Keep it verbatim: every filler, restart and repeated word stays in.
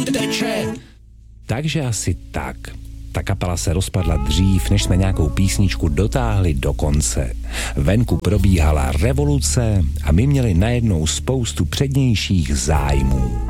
teče. Takže asi tak. Ta kapela se rozpadla dřív, než jsme nějakou písničku dotáhli do konce. Venku probíhala revoluce a my měli najednou spoustu přednějších zájmů.